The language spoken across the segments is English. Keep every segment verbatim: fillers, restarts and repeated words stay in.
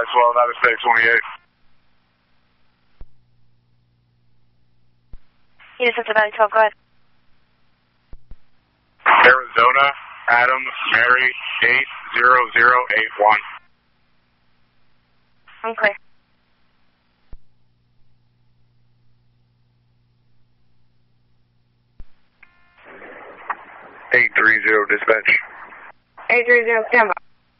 Maxwell, United States twenty-eight. United Valley twelve, go ahead. Arizona, Adam, Mary, eight zero zero eight one. I'm clear. eight three zero dispatch. eight three zero, stand by.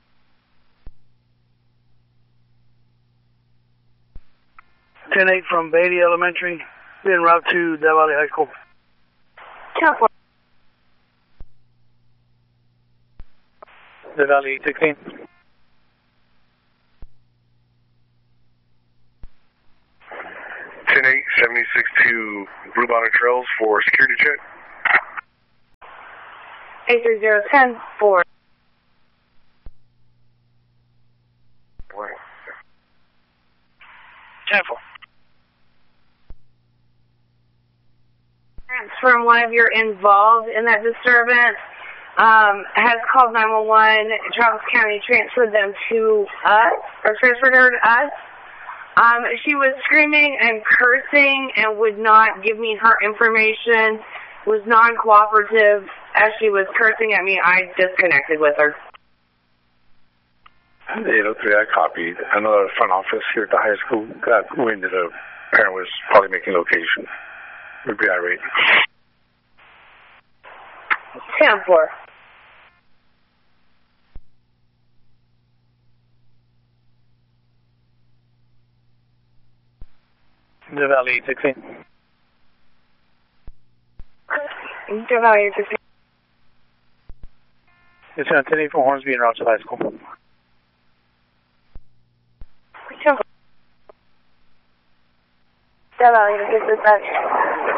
ten eight from Beatty Elementary, en route to Del Valle High School. ten four. Del Valle eight sixteen. ten eight, seventy-six to Blue Bonnet Trails for security check. eight three zero, ten four. ten four. From one of your involved in that disturbance um, has called nine one one. Travis County transferred them to us, or transferred her to us. Um, she was screaming and cursing and would not give me her information, was non-cooperative. As she was cursing at me, I disconnected with her. eight oh three, I copied. I know the front office here at the high school got wind that a parent was probably making location. Would be irate. ten four. Del Valle eight sixteen. Del Valle eight sixteen. It's on ten eight from Hornsby en route to high school. ten four. Del Valle, this is dispatch.